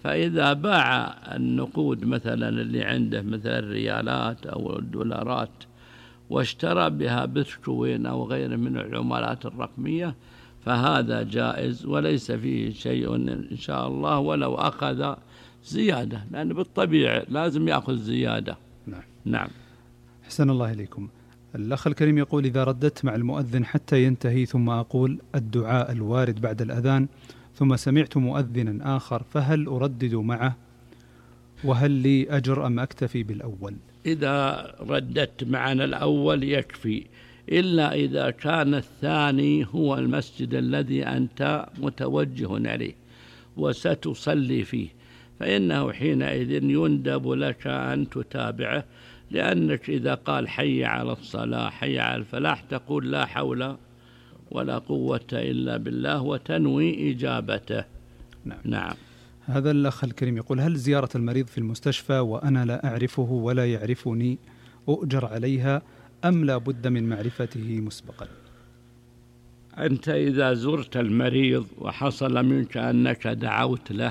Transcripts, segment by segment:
فإذا باع النقود مثلا اللي عنده مثل الريالات أو الدولارات واشترى بها بيتكوين أو غيره من العملات الرقمية فهذا جائز وليس فيه شيء إن شاء الله، ولو أخذ زيادة، لأن بالطبيعة لازم يأخذ زيادة. نعم. أحسن الله إليكم. الأخ الكريم يقول: إذا رددت مع المؤذن حتى ينتهي ثم أقول الدعاء الوارد بعد الأذان ثم سمعت مؤذنا آخر فهل أردد معه؟ وهل لي أجر أم أكتفي بالأول؟ إذا رددت معنا الأول يكفي، إلا إذا كان الثاني هو المسجد الذي أنت متوجه عليه وستصلي فيه، فإنه حينئذ يندب لك أن تتابعه، لأنك إذا قال حي على الصلاة حي على الفلاح تقول لا حول ولا قوة إلا بالله وتنوي إجابته. نعم. هذا الأخ الكريم يقول: هل زيارة المريض في المستشفى وأنا لا أعرفه ولا يعرفني أؤجر عليها أم لا بد من معرفته مسبقا؟ أنت إذا زرت المريض وحصل منك أنك دعوت له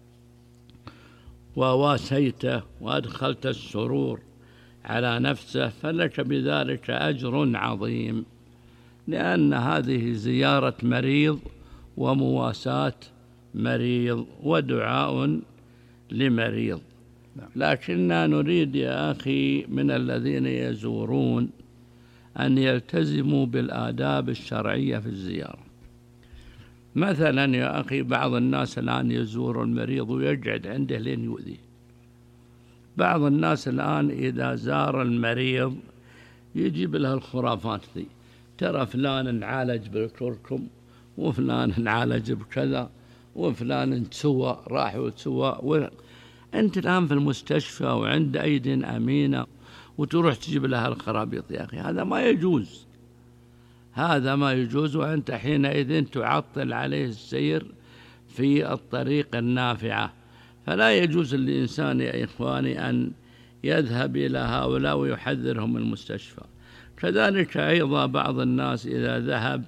وواسيته وأدخلت السرور على نفسه فلك بذلك أجر عظيم، لأن هذه زيارة مريض ومواساة مريض ودعاء لمريض. لكننا نريد يا أخي من الذين يزورون أن يلتزموا بالآداب الشرعية في الزيارة. مثلا يا أخي بعض الناس الآن يزور المريض ويقعد عنده لين يؤذيه. بعض الناس الآن إذا زار المريض يجيب له الخرافات ذي، ترى فلان نعالج بالكركم وفلان نعالج بكذا وفلان تسوى راح وتسوى. أنت الآن في المستشفى وعند أيد أمينة وتروح تجيب لها الخرابيط يا أخي، هذا ما يجوز، هذا ما يجوز، وأنت حينئذ تعطل عليه السير في الطريق النافعة. فلا يجوز للإنسان يا إخواني أن يذهب إلى هؤلاء ويحذرهم من المستشفى. كذلك أيضا بعض الناس إذا ذهب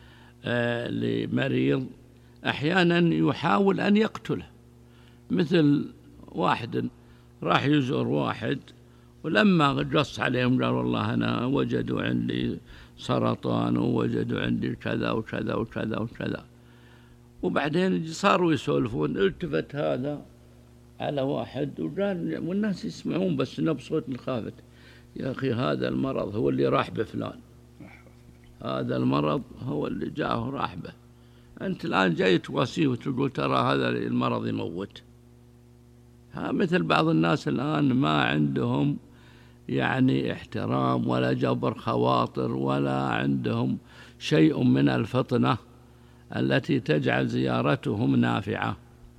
لمريض أحيانا يحاول أن يقتله، مثل واحد راح يزور واحد ولما قص عليهم قال والله أنا وجدوا عندي سرطان ووجدوا عندي كذا وكذا وكذا وكذا، وبعدين صاروا يسولفون، التفت هذا على واحد وقال والناس يسمعون بس بصوت خافت: يا أخي هذا المرض هو اللي راح بفلان، هذا المرض هو اللي جاءه راح به، أنت الآن جاي تواسيه وتقول ترى هذا المرض يموت. مثل بعض الناس الآن ما عندهم يعني احترام ولا جبر خواطر ولا عندهم شيء من الفطنة التي تجعل زيارتهم نافعة.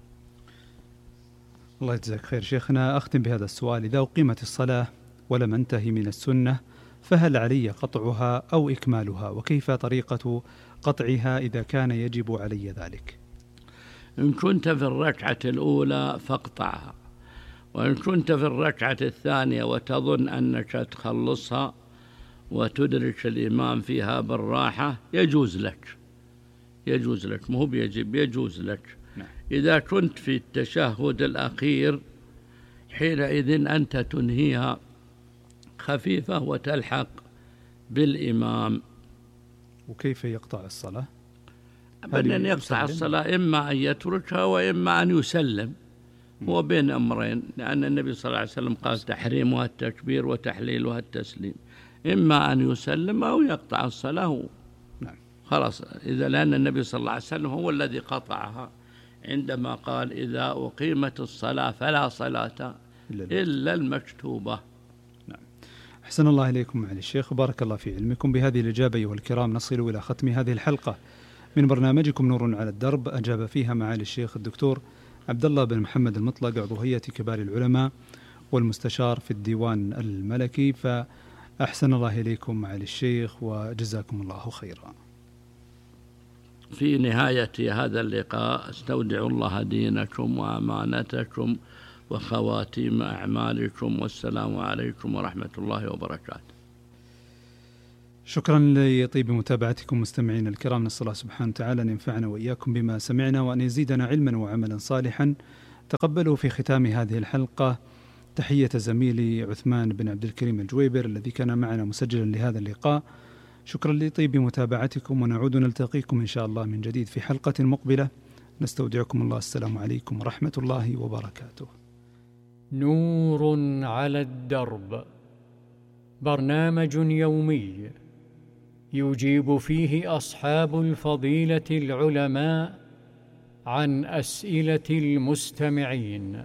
الله يجزاك خير شيخنا. أختم بهذا السؤال: إذا أقيمت الصلاة ولم أنتهي من السنة فهل علي قطعها أو إكمالها؟ وكيف طريقة قطعها إذا كان يجب علي ذلك؟ إن كنت في الركعة الأولى فاقطعها، وإن كنت في الركعة الثانية وتظن أنك تخلصها وتدرك الإمام فيها بالراحة يجوز لك، يجوز لك، مو بيجب، يجوز لك. إذا كنت في التشهد الأخير حينئذ أنت تنهيها خفيفة وتلحق بالإمام. وكيف يقطع الصلاة؟ أن يقطع الصلاة إما أن يتركها وإما أن يسلم، هو بين أمرين، لأن النبي صلى الله عليه وسلم قال تحريمها التكبير وتحليلها التسليم، إما أن يسلم أو يقطع الصلاة. خلاص، إذا لأن النبي صلى الله عليه وسلم هو الذي قطعها عندما قال إذا أقيمت الصلاة فلا صلاة إلا المكتوبة. أحسن الله إليكم معالي الشيخ وبارك الله في علمكم. بهذه الإجابة أيها الكرام نصل إلى ختم هذه الحلقة من برنامجكم نور على الدرب، أجاب فيها معالي الشيخ الدكتور عبد الله بن محمد المطلق، عضو هيئة كبار العلماء والمستشار في الديوان الملكي. فأحسن الله إليكم معالي الشيخ وجزاكم الله خيرا. في نهاية هذا اللقاء استودع الله دينكم وأمانتكم وخواتيم أعمالكم، والسلام عليكم ورحمة الله وبركاته. شكرا لطيب متابعتكم مستمعين الكرام، نسأل الله سبحانه وتعالى أن ينفعنا وإياكم بما سمعنا وأن يزيدنا علما وعملا صالحا تقبلوا في ختام هذه الحلقة تحية زميلي عثمان بن عبد الكريم الجويبر الذي كان معنا مسجلا لهذا اللقاء. شكرا لطيب متابعتكم، ونعود نلتقيكم إن شاء الله من جديد في حلقة مقبلة. نستودعكم الله. السلام عليكم ورحمة الله وبركاته. نور على الدرب، برنامج يومي يجيب فيه أصحاب الفضيلة العلماء عن أسئلة المستمعين.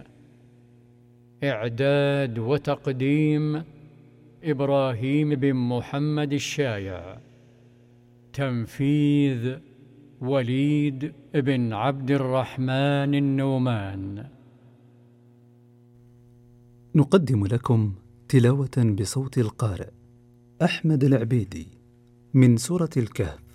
إعداد وتقديم إبراهيم بن محمد الشايع. تنفيذ وليد بن عبد الرحمن النومان. نقدم لكم تلاوة بصوت القارئ أحمد العبيدي من سورة الكهف.